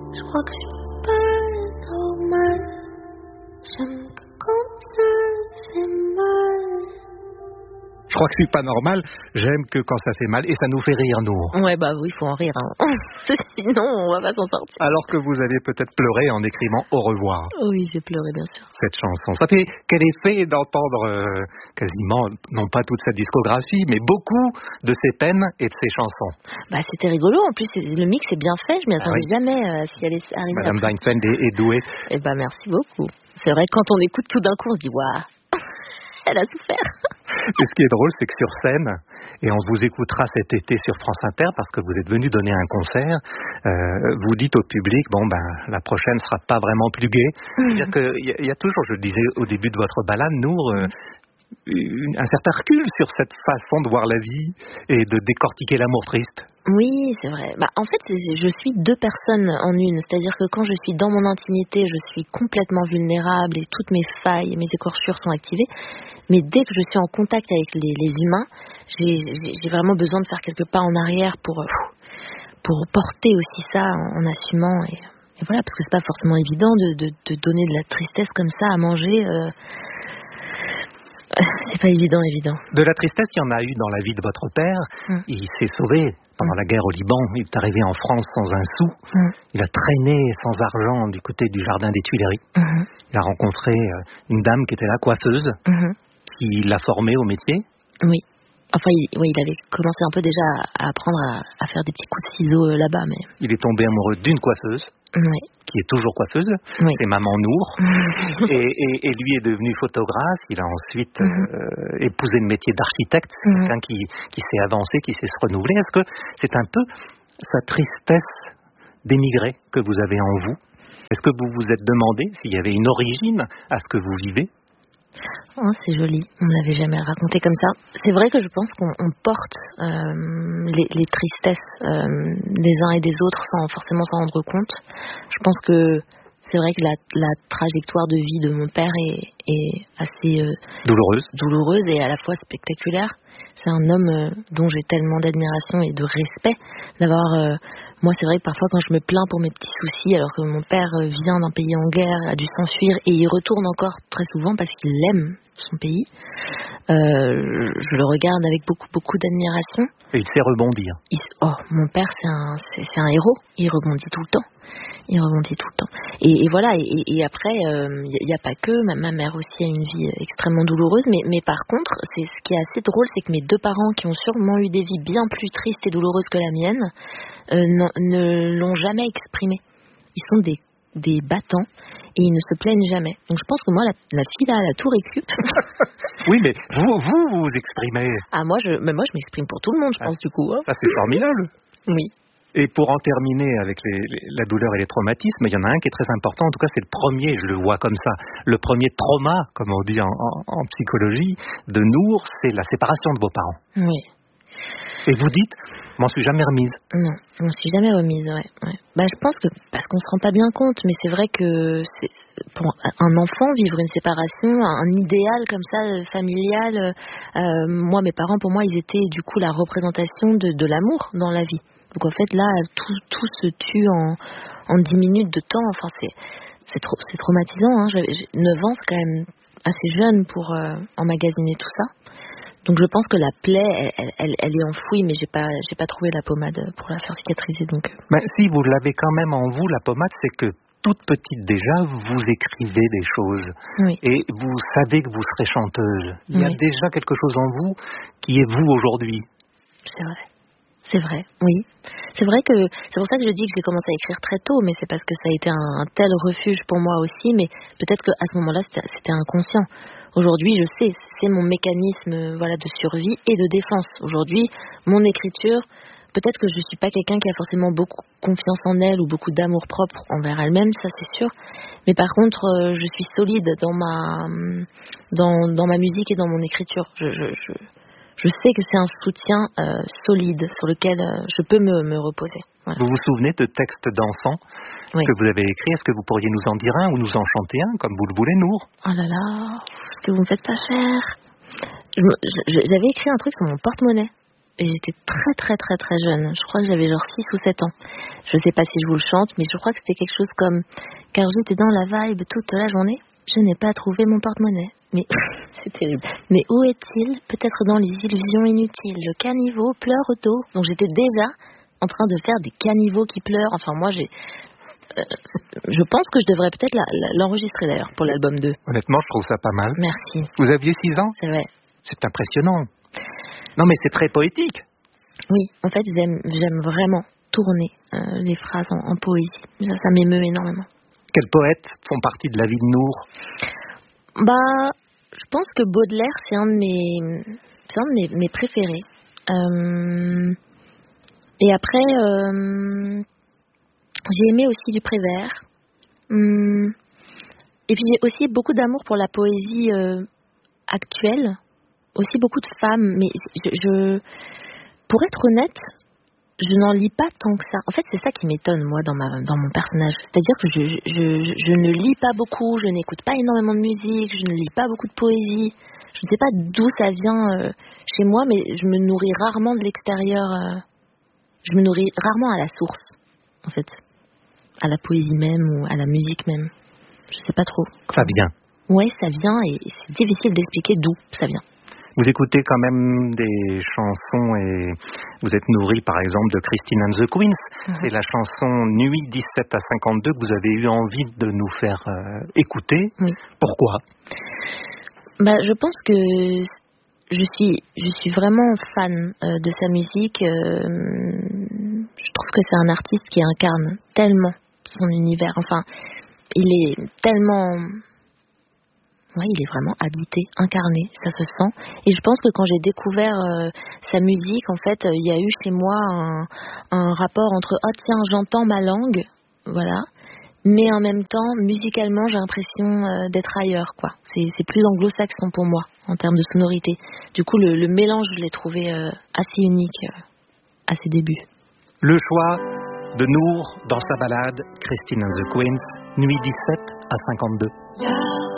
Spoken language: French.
Je crois que je suis pas normale. J'aime que quand ça fait mal. Je crois que c'est pas normal, j'aime que quand ça fait mal, et ça nous fait rire, nous. Ouais, bah oui, il faut en rire. Hein. Sinon, on va pas s'en sortir. Alors que vous avez peut-être pleuré en écrivant Au revoir. Oui, j'ai pleuré, bien sûr. Cette chanson. Ça fait quel effet d'entendre quasiment, non pas toute sa discographie, mais beaucoup de ses peines et de ses chansons. Bah, c'était rigolo. En plus, le mix est bien fait. Je m'y attendais jamais si elle est arrivée. Madame Weinfeld est douée. Eh ben, merci beaucoup. C'est vrai que quand on écoute tout d'un coup, on se dit waouh. Elle a souffert. Et ce qui est drôle, c'est que sur scène, et on vous écoutera cet été sur France Inter, parce que vous êtes venu donner un concert, vous dites au public, bon ben, la prochaine sera pas vraiment plus gaie. C'est-à-dire qu'il y a toujours, je le disais au début de votre balade, Nour, un certain recul sur cette façon de voir la vie et de décortiquer l'amour triste. Oui, c'est vrai. Bah, en fait, je suis deux personnes en une. C'est-à-dire que quand je suis dans mon intimité, je suis complètement vulnérable et toutes mes failles et mes écorchures sont activées. Mais dès que je suis en contact avec les humains, j'ai vraiment besoin de faire quelques pas en arrière pour porter aussi ça en assumant. Et voilà, parce que c'est pas forcément évident de donner de la tristesse comme ça à manger. C'est pas évident. De la tristesse, il y en a eu dans la vie de votre père. Il s'est sauvé pendant la guerre au Liban. Il est arrivé en France sans un sou. Il a traîné sans argent du côté du jardin des Tuileries. Il a rencontré une dame qui était là, coiffeuse, qui l'a formé au métier. Oui. Enfin, il avait commencé un peu déjà à apprendre à faire des petits coups de ciseaux là-bas. Mais... Il est tombé amoureux d'une coiffeuse. Oui. Qui est toujours coiffeuse, c'est Maman Nour, et lui est devenu photographe. Il a ensuite épousé le métier d'architecte, quelqu'un qui s'est avancé, qui sait se renouveler. Est-ce que c'est un peu sa tristesse d'émigrer que vous avez en vous? Est-ce que vous vous êtes demandé s'il y avait une origine à ce que vous vivez? Oh, c'est joli, on ne l'avait jamais raconté comme ça. C'est vrai que je pense qu'on porte les tristesses des uns et des autres sans forcément s'en rendre compte. Je pense que c'est vrai que la trajectoire de vie de mon père est assez douloureuse et à la fois spectaculaire. C'est un homme dont j'ai tellement d'admiration et de respect d'avoir... moi, c'est vrai que parfois, quand je me plains pour mes petits soucis, alors que mon père vient d'un pays en guerre, a dû s'enfuir, et il retourne encore très souvent parce qu'il aime son pays, je le regarde avec beaucoup d'admiration. Et il sait rebondir. Mon père, c'est un héros. Il rebondit tout le temps. Et voilà, et après, il n'y a pas que, ma mère aussi a une vie extrêmement douloureuse, mais par contre, ce qui est assez drôle, c'est que mes deux parents, qui ont sûrement eu des vies bien plus tristes et douloureuses que la mienne, ne l'ont jamais exprimé. Ils sont des battants, et ils ne se plaignent jamais. Donc je pense que moi, la fille là, la tour récup... Oui, mais vous exprimez. Moi je m'exprime pour tout le monde, je pense, du coup. Hein. Ça, c'est formidable. Oui. Et pour en terminer avec la douleur et les traumatismes, il y en a un qui est très important, en tout cas c'est le premier, je le vois comme ça, le premier trauma, comme on dit en psychologie, de Nour, c'est la séparation de vos parents. Oui. Et vous dites, je m'en suis jamais remise. Non, je m'en suis jamais remise, ouais. Bah, je pense que, parce qu'on se rend pas bien compte, mais c'est vrai que pour un enfant, vivre une séparation, un idéal comme ça, familial, moi, mes parents, pour moi, ils étaient du coup la représentation de l'amour dans la vie. Donc en fait là, tout se tue en 10 minutes de temps. Enfin c'est traumatisant. Hein. J'ai 9 ans, c'est quand même assez jeune pour emmagasiner tout ça. Donc je pense que la plaie, elle est enfouie, mais j'ai pas trouvé la pommade pour la faire cicatriser. Donc. Mais si vous l'avez quand même en vous, la pommade, c'est que toute petite déjà, vous écrivez des choses. Oui. Et vous savez que vous serez chanteuse. Il y a déjà quelque chose en vous qui est vous aujourd'hui. C'est vrai, oui. C'est vrai que c'est pour ça que je dis que j'ai commencé à écrire très tôt, mais c'est parce que ça a été un tel refuge pour moi aussi, mais peut-être qu'à ce moment-là, c'était inconscient. Aujourd'hui, je sais, c'est mon mécanisme de survie et de défense. Aujourd'hui, mon écriture, peut-être que je suis pas quelqu'un qui a forcément beaucoup confiance en elle ou beaucoup d'amour propre envers elle-même, ça c'est sûr. Mais par contre, je suis solide dans ma musique et dans mon écriture. Je sais que c'est un soutien solide sur lequel je peux me reposer. Voilà. Vous vous souvenez de textes d'enfants que vous avez écrits? Est-ce que vous pourriez nous en dire un ou nous en chanter un, comme vous le voulez, Nour? Oh là là, est-ce que vous me faites pas cher? J'avais écrit un truc sur mon porte-monnaie. et j'étais très très très très jeune. Je crois que j'avais genre 6 ou 7 ans. Je sais pas si je vous le chante, mais je crois que c'était quelque chose comme « Car j'étais dans la vibe toute la journée, je n'ai pas trouvé mon porte-monnaie. » Mais c'est terrible. Mais où est-il? Peut-être dans les illusions inutiles. Le caniveau pleure au dos. Donc j'étais déjà en train de faire des caniveaux qui pleurent. Enfin moi je pense que je devrais peut-être l'enregistrer d'ailleurs pour l'album 2. Honnêtement, je trouve ça pas mal. Merci. Vous aviez 6 ans? C'est vrai. C'est impressionnant. Non, mais c'est très poétique. Oui, en fait, j'aime vraiment tourner les phrases en poésie. Ça m'émeut énormément. Quels poètes font partie de la vie de Nour? Bah, je pense que Baudelaire, c'est un de mes préférés. Et après, j'ai aimé aussi du Prévert. Et puis j'ai aussi beaucoup d'amour pour la poésie actuelle. Aussi beaucoup de femmes, mais pour être honnête, je n'en lis pas tant que ça. En fait, c'est ça qui m'étonne, moi, dans mon personnage. C'est-à-dire que je ne lis pas beaucoup, je n'écoute pas énormément de musique, je ne lis pas beaucoup de poésie. Je ne sais pas d'où ça vient chez moi, mais je me nourris rarement de l'extérieur. Je me nourris rarement à la source, en fait. À la poésie même ou à la musique même. Je sais pas trop. Ça vient. Ouais, ça vient et c'est difficile d'expliquer d'où ça vient. Vous écoutez quand même des chansons et vous êtes nourri par exemple de Christine and the Queens. C'est la chanson Nuit 17 à 52 que vous avez eu envie de nous faire écouter. Oui. Pourquoi? Je pense que je suis vraiment fan de sa musique. Je trouve que c'est un artiste qui incarne tellement son univers. Enfin, il est tellement... Ouais, il est vraiment habité, incarné, ça se sent. Et je pense que quand j'ai découvert sa musique, en fait, il y a eu chez moi un rapport entre « Oh tiens, j'entends ma langue », voilà. Mais en même temps, musicalement, j'ai l'impression d'être ailleurs, quoi. C'est plus anglo-saxon pour moi, en termes de sonorité. Du coup, le mélange, je l'ai trouvé assez unique à ses débuts. Le choix de Nour dans sa ballade Christine and the Queens, Nuit 17 à 52.